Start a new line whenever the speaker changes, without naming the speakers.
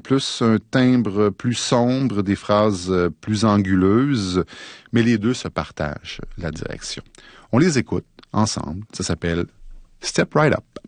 plus un timbre plus sombre, des phrases plus anguleuses, mais les deux se partagent la direction. On les écoute ensemble. Ça s'appelle Step Right Up.